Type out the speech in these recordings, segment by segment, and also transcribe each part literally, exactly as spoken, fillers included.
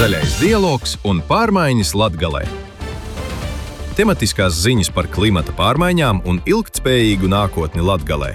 Zaļais dialogs un pārmaiņas Latgalē. Tematiskās ziņas par klimata pārmaiņām un ilgtspējīgu nākotni Latgalē.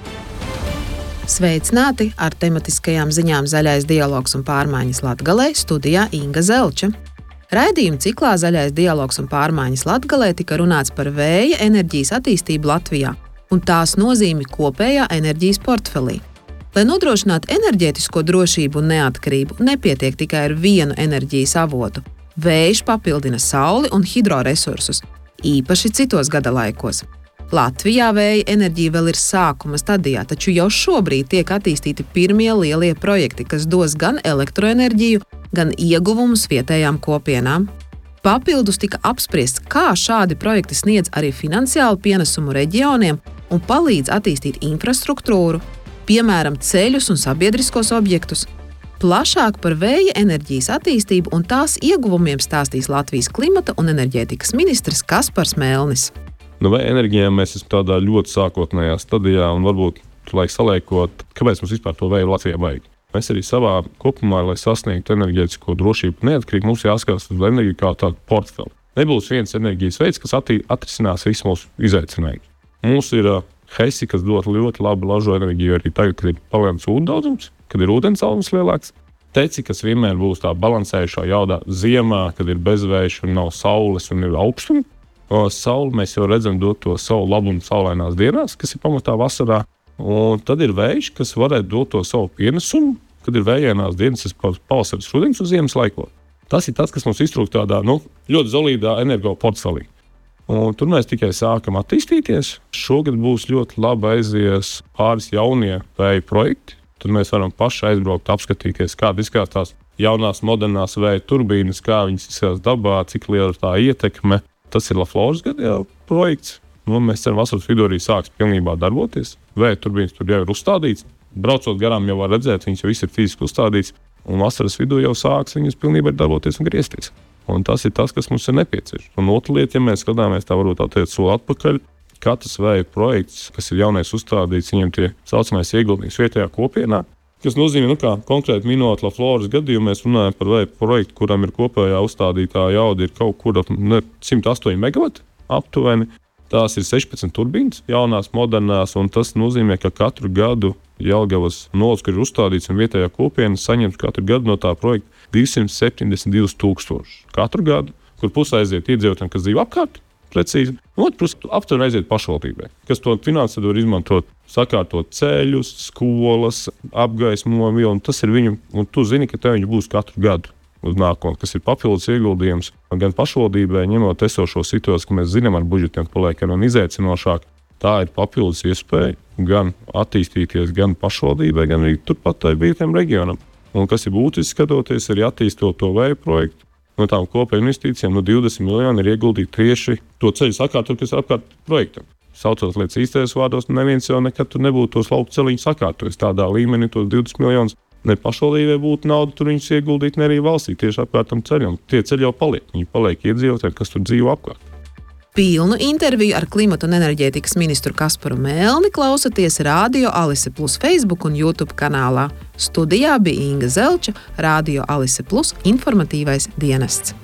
Sveicināti ar tematiskajām ziņām Zaļais dialogs un pārmaiņas Latgalē, studijā Inga Zelča. Raidījuma ciklā Zaļais dialogs un pārmaiņas Latgalē tika runāts par vēja enerģijas attīstību Latvijā un tās nozīmi kopējā enerģijas portfelī. Lai nodrošinātu enerģētisko drošību un neatkarību, nepietiek tikai ar vienu enerģijas avotu. Vējš papildina sauli un hidroresursus, īpaši citos gadalaikos. Latvijā vēja enerģija vēl ir sākuma stadijā, taču jau šobrīd tiek attīstīti pirmie lielie projekti, kas dos gan elektroenerģiju, gan ieguvumus vietējām kopienām. Papildus tika apspriests, kā šādi projekti sniedz arī finansiālu pienesumu reģioniem un palīdz attīstīt infrastruktūru, piemēram, ceļus un sabiedriskos objektus. Plašāk par vēja enerģijas attīstību un tās ieguvumiem stāstīs Latvijas klimata un enerģētikas ministrs Kaspars Melnis. Nu, vēja enerģijā mēs esam tādā ļoti sākotnējā stadijā un varbūt laik saliekot, kāpēc mums vispār to vēju Latvijā vajag. Mēs arī savā kopumā, lai sasniegtu enerģētisko drošību un neatkarību, mums jāskatās uz enerģiju kā tādu portfeli. Nebūs viens enerģijas veids, kas atrisinās visu mūsu izaicinājumu. Mums ir uh, Hesi, kas dod ļoti labu lažu enerģiju arī tagad, kad ir palielināts ūdens daudzums, kad ir ūdens daudzums lielāks. Teci, kas vienmēr būs tā balansējušā jaudā ziemā, kad ir bezvējš un nav saules un ir augstumi. O, sauli mēs jau redzam dot to savu labumu saulainās dienās, kas ir pamatā vasarā. Un tad ir vējš, kas varētu dot to savu pienesumu, kad ir vējainās dienas, tas pavasaris, rudens un ziemas laikos. Tas ir tas, kas mums iztrūkst tādā nu, ļoti solīdā energo portfelī. Un tur mēs tikai sākam attīstīties. Šogad būs ļoti labi aizies pāris jaunie vēja projekti. Tad mēs varam paši aizbraukt, apskatīties, kāda izskatās jaunās modernās vēja turbīnas, kā viņas izskatās dabā, cik liela ir tā ietekme. Tas ir Lafloras gadījā projekts. Nu, mēs ceram, vasaras vidū arī sāks pilnībā darboties. Vēja turbīnas tur jau ir uzstādīts. Braucot garām jau var redzēt, viņas jau viss ir fiziski uzstādīts. Un vasaras vidū jau sāks viņas pilnībā darboties un griezties. Un tas ir tas, kas mums ir nepieciešams. Un otra lieta, ja mēs skatāmies tā varbūt attiec soli atpakaļ, katrs vēja projekts, kas ir jaunais uzstādīts, viņam tie saucamais ieguldījums vietējā kopienā, kas nozīmē, nu kā konkrēti minot Lafloras gadījumu, mēs runājam par vēja projektu, kuram ir kopējā uzstādītā jauda ir kaut kur ne, simt astoņi megavati aptuveni. Tās ir sešpadsmit turbīnas, jaunās, modernās, un tas nozīmē, ka katru gadu Jelgavas novads, kur ir uzstādīts un vietējā kopiena, saņems katru gadu no tā projekta divsimt septiņdesmit divus tūkstošus. Katru gadu, kur pusē aiziet iedzīvotājiem, kas dzīvo apkārt, precīzi, un otru pusi aptuveni aiziet pašvaldībai, kas to finansu var izmantot, sakārtot ceļus, skolas, apgaismojumu, un tas ir viņu, un tu zini, ka tev viņi būs katru gadu uz nākotni, kas ir papildus ieguldījums gan pašvaldībai, ņemot esošo situāciju, ka mēs zinām ar budžetiem, ka paliek ar un izaicinošāk. Tā ir papildus iespēja gan attīstīties gan pašvaldībai, gan arī turpat vietējiem reģionam. Un kas ir būtiski skatoties, arī attīstot to vēja projektu, no tām kopējām investīcijām, no divdesmit miljoni ir ieguldīti tieši to ceļu sakārtot, kas ir apkārt projektam. Saucot lietas īstajos vārdos, neviens jau nekad tur nebūtu tos lauku celiņus sakārtojis tādā līmenī, tos divdesmit miljonus. Ne pašvaldībai būtu nauda tur viņus ieguldīt, ne arī valstī tieši apkārtam ceļam. Tie ceļi jau paliek, viņi paliek iedzīvotāji, kas tur dzīvo apkārt. Pilnu interviju ar klimata un enerģētikas ministru Kasparu Melni klausaties Radio Alise Plus Facebook un YouTube kanālā. Studijā bija Inga Zelča, Radio Alise Plus informatīvais dienests.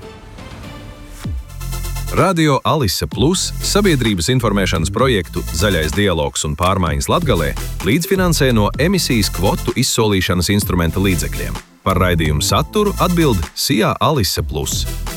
Radio Alise Plus sabiedrības informēšanas projektu Zaļais dialogs un pārmaiņas Latgalē līdzfinansē no emisijas kvotu izsolīšanas instrumenta līdzekļiem. Par raidījumu saturu atbild S I A Alise Plus.